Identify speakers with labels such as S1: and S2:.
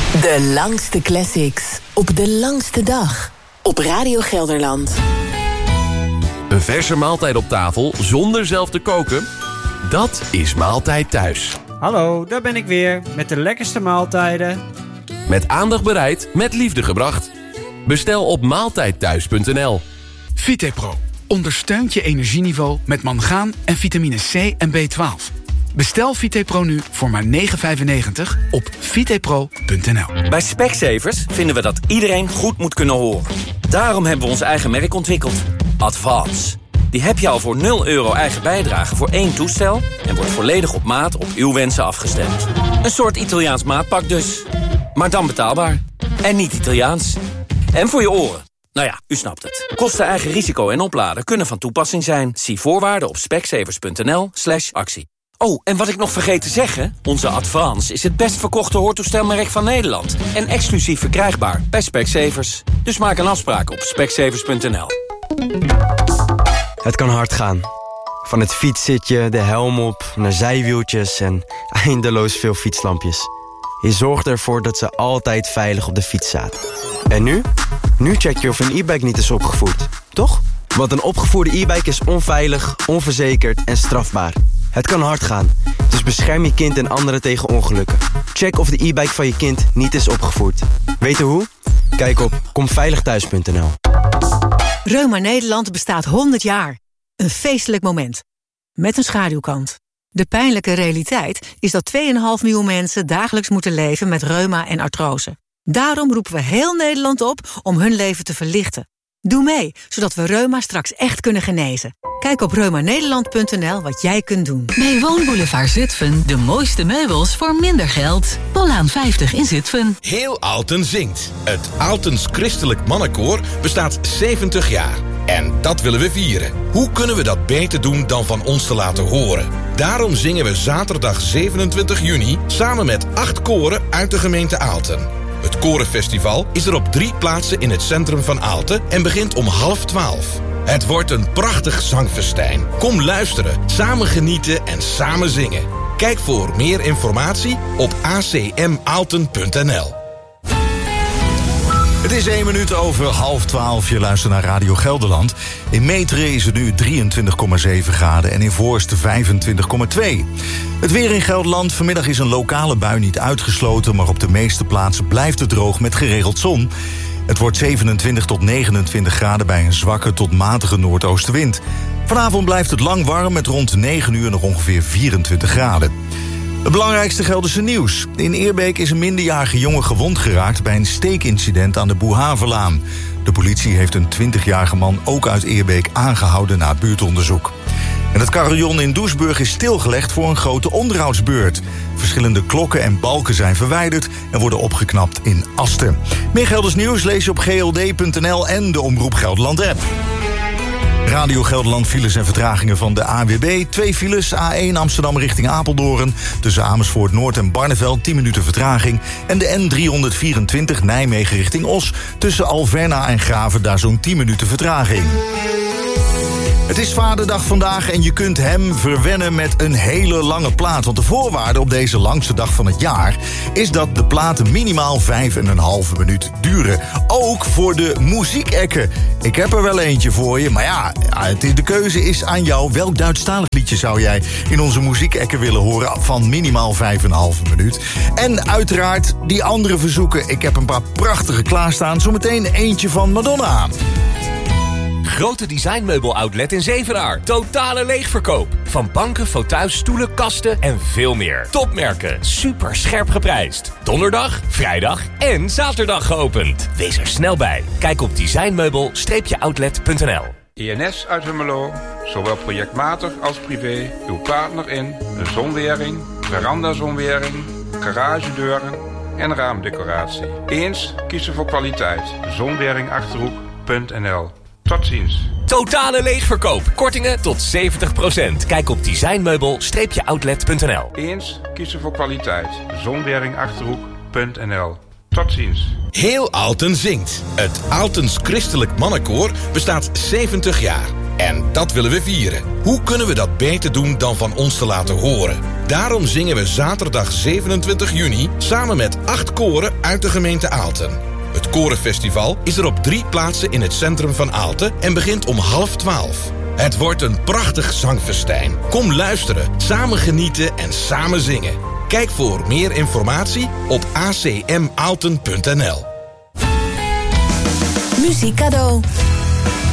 S1: De langste classics op de langste dag op Radio Gelderland.
S2: Een verse maaltijd op tafel zonder zelf te koken? Dat is Maaltijd Thuis.
S3: Hallo, daar ben ik weer met de lekkerste maaltijden.
S2: Met aandacht bereid, met liefde gebracht. Bestel op maaltijdthuis.nl.
S4: Vitepro ondersteunt je energieniveau met mangaan en vitamine C en B12. Bestel Vitepro nu voor maar €9,95 op vitepro.nl.
S5: Bij Specsavers vinden we dat iedereen goed moet kunnen horen. Daarom hebben we ons eigen merk ontwikkeld. Advance. Die heb je al voor €0 eigen bijdrage voor 1 toestel... en wordt volledig op maat op uw wensen afgestemd. Een soort Italiaans maatpak dus. Maar dan betaalbaar. En niet Italiaans. En voor je oren. Nou ja, u snapt het. Kosten, eigen risico en opladen kunnen van toepassing zijn. Zie voorwaarden op specsavers.nl/actie. Oh, en wat ik nog vergeet te zeggen... onze Advance is het best verkochte hoortoestelmerk van Nederland. En exclusief verkrijgbaar bij Specsavers. Dus maak een afspraak op specsavers.nl.
S6: Het kan hard gaan. Van het fietszitje, de helm op, naar zijwieltjes en eindeloos veel fietslampjes. Je zorgt ervoor dat ze altijd veilig op de fiets zaten. En nu? Nu check je of een e-bike niet is opgevoerd, toch? Want een opgevoerde e-bike is onveilig, onverzekerd en strafbaar. Het kan hard gaan, dus bescherm je kind en anderen tegen ongelukken. Check of de e-bike van je kind niet is opgevoerd. Weten hoe? Kijk op komveiligthuis.nl.
S7: Reuma Nederland bestaat 100 jaar. Een feestelijk moment. Met een schaduwkant. De pijnlijke realiteit is dat 2,5 miljoen mensen dagelijks moeten leven met reuma en artrose. Daarom roepen we heel Nederland op om hun leven te verlichten. Doe mee, zodat we reuma straks echt kunnen genezen. Kijk op reumanederland.nl wat jij kunt doen.
S8: Bij Woonboulevard Zutphen de mooiste meubels voor minder geld. Pollaan 50 in Zutphen.
S9: Heel Aalten zingt. Het Aaltens Christelijk Mannenkoor bestaat 70 jaar. En dat willen we vieren. Hoe kunnen we dat beter doen dan van ons te laten horen? Daarom zingen we zaterdag 27 juni samen met 8 koren uit de gemeente Aalten. Het Korenfestival is er op 3 plaatsen in het centrum van Aalten en begint om 11:30. Het wordt een prachtig zangfestijn. Kom luisteren, samen genieten en samen zingen. Kijk voor meer informatie op acmaalten.nl.
S10: Het is 1 minuut over 11:30. Je luistert naar Radio Gelderland. In Meteren is het nu 23,7 graden en in Voorst 25,2. Het weer in Gelderland. Vanmiddag is een lokale bui niet uitgesloten, maar op de meeste plaatsen blijft het droog met geregeld zon. Het wordt 27 tot 29 graden bij een zwakke tot matige noordoostenwind. Vanavond blijft het lang warm met rond 9 uur nog ongeveer 24 graden. Het belangrijkste Gelderse nieuws. In Eerbeek is een minderjarige jongen gewond geraakt bij een steekincident aan de Boehaverlaan. De politie heeft een 20-jarige man ook uit Eerbeek aangehouden na buurtonderzoek. En het carillon in Doesburg is stilgelegd voor een grote onderhoudsbeurt. Verschillende klokken en balken zijn verwijderd en worden opgeknapt in Asten. Meer Gelders nieuws lees je op gld.nl en de Omroep Gelderland app. Radio Gelderland files en vertragingen van de ANWB. 2 files, A1 Amsterdam richting Apeldoorn. Tussen Amersfoort Noord en Barneveld 10 minuten vertraging. En de N324 Nijmegen richting Os. Tussen Alverna en Graven daar zo'n 10 minuten vertraging. Het is Vaderdag vandaag en je kunt hem verwennen met een hele lange plaat. Want de voorwaarde op deze langste dag van het jaar is dat de platen minimaal 5,5 minuut duren. Ook voor de muziekekken. Ik heb er wel eentje voor je, maar ja, de keuze is aan jou. Welk Duitsstalig liedje zou jij in onze muziekekken willen horen van minimaal 5,5 minuut? En uiteraard die andere verzoeken. Ik heb een paar prachtige klaarstaan. Zometeen eentje van Madonna.
S2: Grote designmeubel-outlet in Zevenaar. Totale leegverkoop. Van banken, fauteuils, stoelen, kasten en veel meer. Topmerken. Super scherp geprijsd. Donderdag, vrijdag en zaterdag geopend. Wees er snel bij. Kijk op designmeubel-outlet.nl.
S11: INS uit Hummelo, zowel projectmatig als privé, uw partner in de zonwering, verandazonwering, garagedeuren en raamdecoratie. Eens kiezen voor kwaliteit. Zonweringachterhoek.nl. Tot ziens.
S2: Totale leegverkoop. Kortingen tot 70%. Kijk op designmeubel-outlet.nl.
S11: Eens kiezen voor kwaliteit. Zonweringachterhoek.nl. Tot ziens.
S9: Heel Aalten zingt. Het Aaltens Christelijk Mannenkoor bestaat 70 jaar. En dat willen we vieren. Hoe kunnen we dat beter doen dan van ons te laten horen? Daarom zingen we zaterdag 27 juni samen met 8 koren uit de gemeente Aalten. Het Korenfestival is er op 3 plaatsen in het centrum van Aalten en begint om 11:30. Het wordt een prachtig zangfestijn. Kom luisteren, samen genieten en samen zingen. Kijk voor meer informatie op acmaalten.nl.
S1: Muziek cadeau.